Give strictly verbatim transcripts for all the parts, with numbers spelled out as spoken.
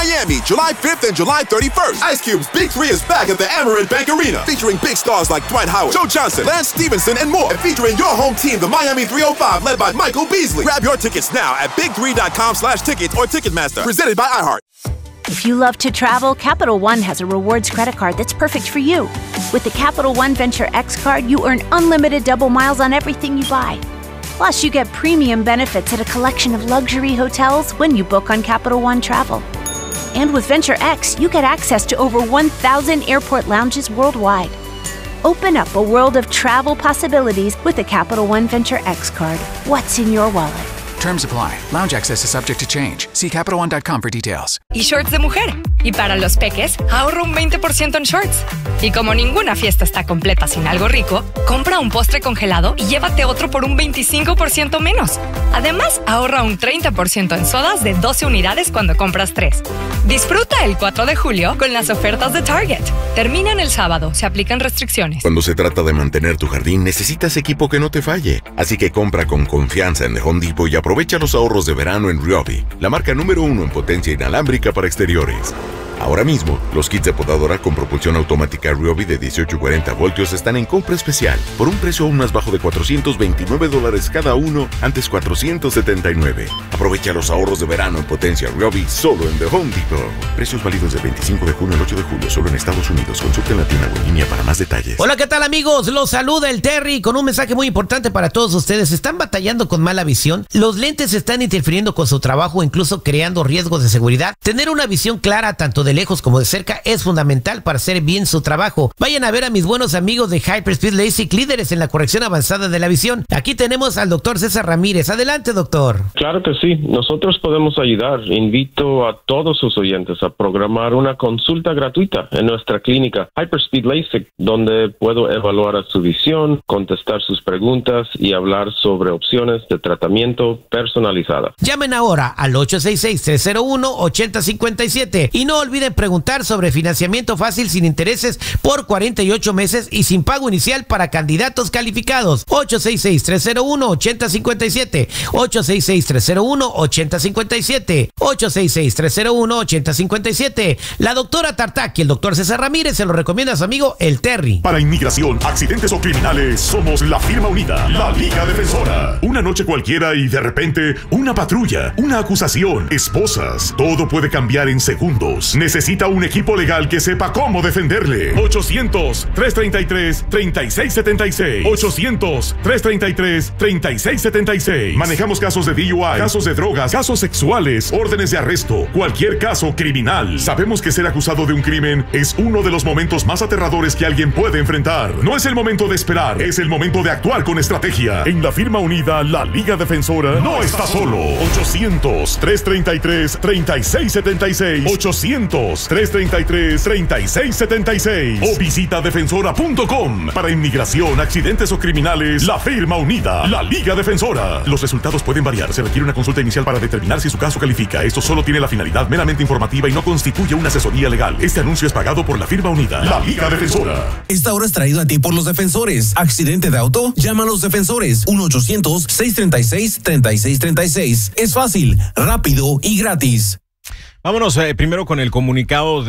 Miami, July fifth and July thirty-first. Ice Cube's Big Three is back at the Amerant Bank Arena, featuring big stars like Dwight Howard, Joe Johnson, Lance Stevenson, and more. And featuring your home team, the Miami three oh five, led by Michael Beasley. Grab your tickets now at big three dot com slash tickets or Ticketmaster. Presented by iHeart. If you love to travel, Capital One has a rewards credit card that's perfect for you. With the Capital One Venture X card, you earn unlimited double miles on everything you buy. Plus, you get premium benefits at a collection of luxury hotels when you book on Capital One Travel. And with Venture X, you get access to over one thousand airport lounges worldwide. Open up a world of travel possibilities with the Capital One Venture X card. What's in your wallet? Terms apply. Lounge access is subject to change. See Capital One dot com for details. Y shorts de mujer. Y para los peques, ahorra un veinte por ciento en shorts. Y como ninguna fiesta está completa sin algo rico, compra un postre congelado y llévate otro por un veinticinco por ciento menos. Además, ahorra un treinta por ciento en sodas de doce unidades cuando compras tres. Disfruta el cuatro de julio con las ofertas de Target. Terminan el sábado. Se aplican restricciones. Cuando se trata de mantener tu jardín, necesitas equipo que no te falle. Así que compra con confianza en The Home Depot y aprovecha los ahorros de verano en Ryobi, la marca número uno en potencia inalámbrica para exteriores. Ahora mismo, los kits de podadora con propulsión automática Ryobi de dieciocho y cuarenta voltios están en compra especial por un precio aún más bajo de cuatrocientos veintinueve dólares cada uno, antes cuatrocientos setenta y nueve. Aprovecha los ahorros de verano en potencia Ryobi solo en The Home Depot. Precios válidos del veinticinco de junio al ocho de julio solo en Estados Unidos. Consulta en la tienda o en línea para más detalles. Hola, ¿qué tal, amigos? Los saluda el Terry con un mensaje muy importante para todos ustedes. ¿Están batallando con mala visión? ¿Los lentes están interfiriendo con su trabajo, incluso creando riesgos de seguridad? Tener una visión clara tanto de lejos como de cerca es fundamental para hacer bien su trabajo. Vayan a ver a mis buenos amigos de Hyperspeed LASIK, líderes en la corrección avanzada de la visión. Aquí tenemos al doctor César Ramírez. Adelante, doctor. Claro que sí, nosotros podemos ayudar. Invito a todos sus oyentes a programar una consulta gratuita en nuestra clínica Hyperspeed LASIK, donde puedo evaluar a su visión, contestar sus preguntas y hablar sobre opciones de tratamiento personalizada. Llamen ahora al ocho seis seis, tres cero uno, ocho cero cinco siete y no olviden preguntar sobre financiamiento fácil sin intereses por cuarenta y ocho meses y sin pago inicial para candidatos calificados. ocho seis seis, tres cero uno, ocho cero cinco siete, ocho seis seis, tres cero uno, ocho cero cinco siete, ocho seis seis, tres cero uno, ocho cero cinco siete. La doctora Tartak y el doctor César Ramírez se lo recomienda a su amigo el Terry. Para inmigración, accidentes o criminales, somos la firma unida, la Liga Defensora. Una noche cualquiera y de repente, una patrulla, una acusación, esposas. Todo puede cambiar en segundos. Necesita un equipo legal que sepa cómo defenderle. ochocientos, tres treinta y tres, treinta y seis setenta y seis. ochocientos, tres treinta y tres, treinta y seis setenta y seis. Manejamos casos de D U I, casos de drogas, casos sexuales, órdenes de arresto, cualquier caso criminal. Sabemos que ser acusado de un crimen es uno de los momentos más aterradores que alguien puede enfrentar. No es el momento de esperar, es el momento de actuar con estrategia. En la firma unida, la Liga Defensora no está solo. ochocientos, tres treinta y tres, treinta y seis setenta y seis. ochocientos, tres treinta y tres, treinta y seis setenta y seis. O visita defensora punto com. Para inmigración, accidentes o criminales, la firma unida, la Liga Defensora. Los resultados pueden variar. Se requiere una consulta inicial para determinar si su caso califica. Esto solo tiene la finalidad meramente informativa y no constituye una asesoría legal. Este anuncio es pagado por la firma unida, la Liga Defensora. Esta hora es traído a ti por los defensores. ¿Accidente de auto? Llama a los defensores. uno ochocientos, seis treinta y seis, treinta y seis treinta y seis. Es fácil, rápido y gratis. Vámonos eh, primero con el comunicado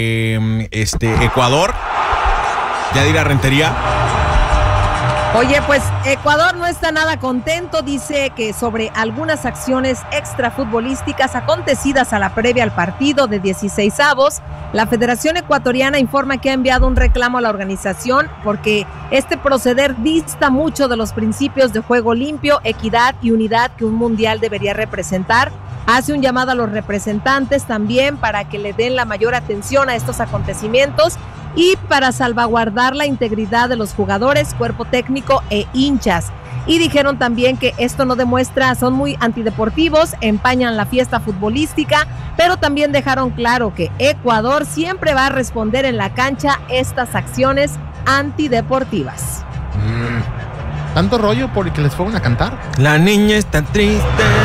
de este Ecuador. Yadira Rentería. Oye, pues Ecuador no está nada contento, dice que sobre algunas acciones extrafutbolísticas acontecidas a la previa al partido de dieciseisavos, la Federación Ecuatoriana informa que ha enviado un reclamo a la organización porque este proceder dista mucho de los principios de juego limpio, equidad y unidad que un mundial debería representar. Hace un llamado a los representantes también para que le den la mayor atención a estos acontecimientos y para salvaguardar la integridad de los jugadores, cuerpo técnico e hinchas. Y dijeron también que esto no demuestra, son muy antideportivos, empañan la fiesta futbolística, pero también dejaron claro que Ecuador siempre va a responder en la cancha estas acciones antideportivas. Mm, ¿Tanto rollo porque les fueron a cantar? La niña está triste.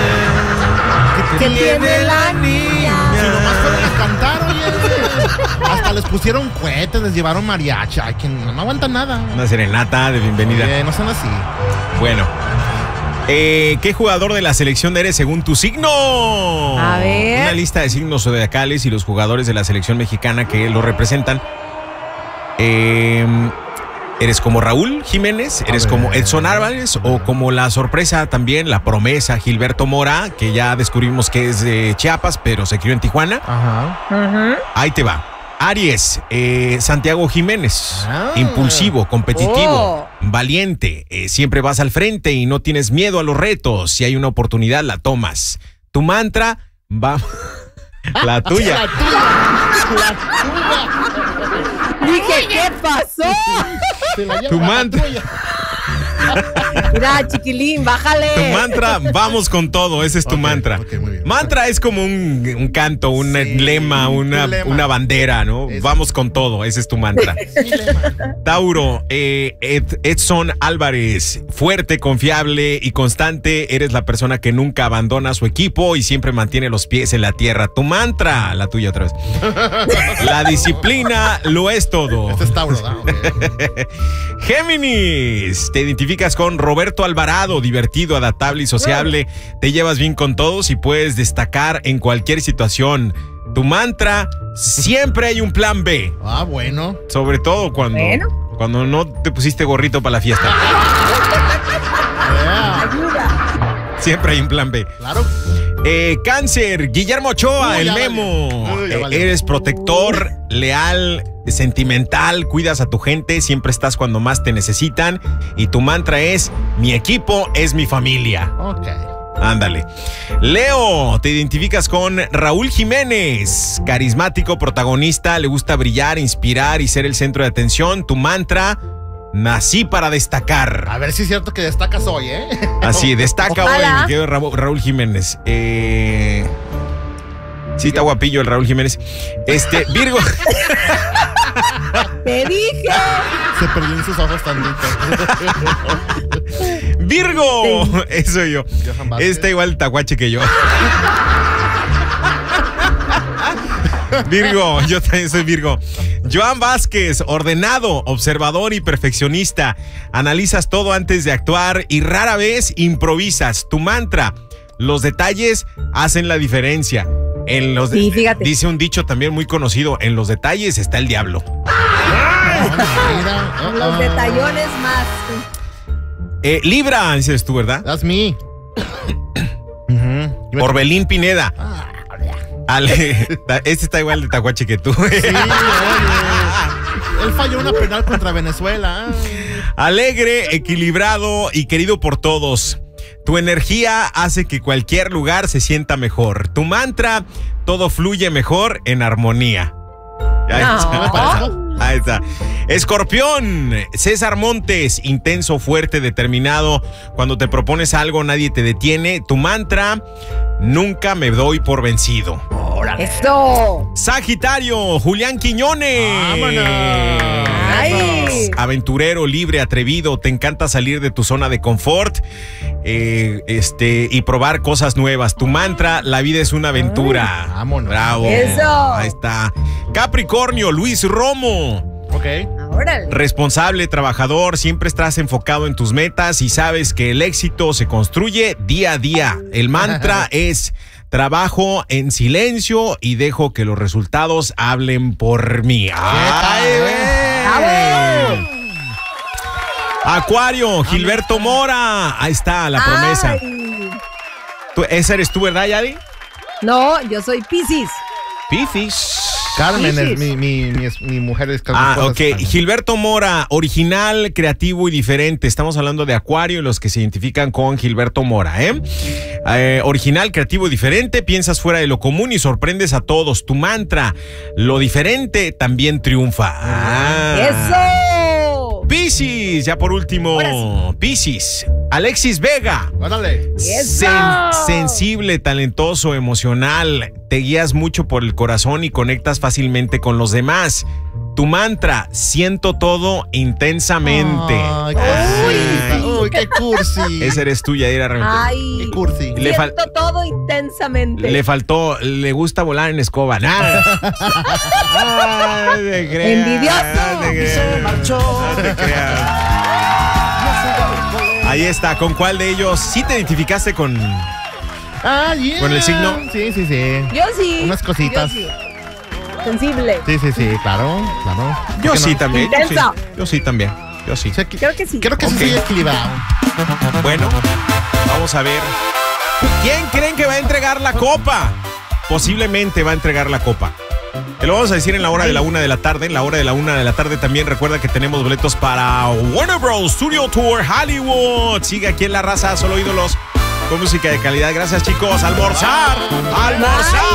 ¿Qué tiene la niña? Si nomás fueron a cantar, oye. Hasta les pusieron cohetes, les llevaron mariachi. Ay, que no, no aguantan nada. Una serenata de bienvenida. Oye, no son así. Bueno. Eh, ¿Qué jugador de la selección eres según tu signo? A ver. Una lista de signos zodiacales y los jugadores de la selección mexicana que lo representan. Eh, ¿Eres como Raúl Jiménez? ¿Eres como Edson Álvarez? ¿O como la sorpresa también, la promesa, Gilberto Mora, que ya descubrimos que es de Chiapas, pero se crió en Tijuana? Ajá. Ujú. Ahí te va. Aries, eh, Santiago Jiménez, Ah. impulsivo, competitivo, Oh. valiente, eh, siempre vas al frente y no tienes miedo a los retos. Si hay una oportunidad, la tomas. Tu mantra, va... la tuya. La tuya. La tuya. Dije, ¿qué pasó? Se la lleva Tu la mantra. patrulla. Mira, chiquilín, bájale. Tu mantra, vamos con todo, ese es tu Ok, mantra. ok, muy bien. Mantra es como un, un canto, un Sí, lema, una, un lema. una bandera, ¿no? Eso. Vamos con todo, ese es tu mantra. Sí, lema. Tauro, eh, Ed- Edson Álvarez, fuerte, confiable y constante, eres la persona que nunca abandona a su equipo y siempre mantiene los pies en la tierra. Tu mantra, la tuya otra vez. La disciplina lo es todo. Este es Tauro, ¿no? Ok. Géminis, te identificas con Roberto Alvarado, divertido, adaptable y sociable, te llevas bien con todos y puedes destacar en cualquier situación. Tu mantra, siempre hay un plan B, Ah, bueno. sobre todo cuando, Bueno. cuando no te pusiste gorrito para la fiesta. Yeah, Ayuda. Siempre hay un plan B. claro. Eh, Cáncer, Guillermo Ochoa, Uy, el ya Memo. valió. Uy, ya Eh, valió. eres protector, leal, sentimental, cuidas a tu gente, siempre estás cuando más te necesitan. Y tu mantra es, mi equipo es mi familia. Ok. Ándale. Leo, te identificas con Raúl Jiménez, carismático, protagonista, le gusta brillar, inspirar y ser el centro de atención. Tu mantra, nací para destacar. A ver si es cierto que destacas hoy, ¿eh? Así, destaca Ojalá. hoy, mi querido Ra- Raúl Jiménez. Eh, sí, está guapillo el Raúl Jiménez. Este, Virgo. Te dije. Se perdió en sus ojos tantito. Virgo. Eso soy yo. Johan Vázquez. Está igual de tacuache que yo. Virgo, yo también soy Virgo. Joan Vázquez, ordenado, observador y perfeccionista. Analizas todo antes de actuar y rara vez improvisas. Tu mantra, los detalles hacen la diferencia. En los de- Sí, fíjate. Dice un dicho también muy conocido, en los detalles está el diablo. Mira. uh-oh. Los detallones más. Eh, Libra, dices tú, ¿verdad? That's me. Ujú. Orbelín Pineda. Ah, Ale, este está igual de tacuache que tú. sí, oye. Él falló una penal contra Venezuela. Alegre, equilibrado y querido por todos. Tu energía hace que cualquier lugar se sienta mejor. Tu mantra, todo fluye mejor en armonía. Ahí No. está. Ahí está. Escorpión, César Montes, intenso, fuerte, determinado. Cuando te propones algo, nadie te detiene. Tu mantra, nunca me doy por vencido. Eso. Sagitario, Julián Quiñones. ¡Vámonos! Ay. Aventurero, libre, atrevido, te encanta salir de tu zona de confort eh, este, y probar cosas nuevas. Tu mantra, la vida es una aventura. Vámonos. Bravo. Eso. Ahí está. Capricornio, Luis Romo. Ok. Órale. Responsable, trabajador, siempre estás enfocado en tus metas y sabes que el éxito se construye día a día. El mantra es trabajo en silencio y dejo que los resultados hablen por mí. ¡Ay, ¡Bravo! Acuario, Gilberto Mora. Ahí está la promesa. Ay. ¿Tú- ¿Esa eres tú, verdad, Yadi? No, yo soy Piscis. Pifis. Carmen es Piscis. mi, mi, mi, es- mi mujer. Es Carmen Ah, Flores ok. España. Gilberto Mora, original, creativo y diferente. Estamos hablando de Acuario y los que se identifican con Gilberto Mora, ¿eh? Eh, original, creativo y diferente. Piensas fuera de lo común y sorprendes a todos. Tu mantra, lo diferente también triunfa. Ah. ¡Eso! Piscis, ya por último. Ahora Piscis, Alexis Vega. Órale. ¡Eso! Sen- sensible, talentoso, emocional, te guías mucho por el corazón y conectas fácilmente con los demás. Tu mantra, siento todo intensamente. Ay, qué Uy. Uy, qué cursi. Ese eres tú, Yadira Remete. Ay. Qué cursi. Le fal- Siento todo intensamente. Le faltó, le gusta volar en escoba. Nada. Ay, no te creas, Envidioso. no te creas, no te creas. Ahí está, ¿con cuál de ellos sí te identificaste con Ah, yeah. Con el signo. Sí, sí, sí. Yo sí. Unas cositas. Yo sí. Sensible. Sí, sí, sí, claro, claro. Yo sí no? también. Yo sí, Intenso. yo sí también. Yo sí. O sea, que- Creo que sí. Creo que Ok. sí soy equilibrado. Bueno, vamos a ver. ¿Quién creen que va a entregar la copa? Posiblemente va a entregar la copa. Te lo vamos a decir en la hora de la una de la tarde. En la hora de la una de la tarde también recuerda que tenemos boletos para Warner Bros. Studio Tour Hollywood. Sigue aquí en La Raza, solo ídolos con música de calidad. Gracias, chicos. Almorzar. Almorzar.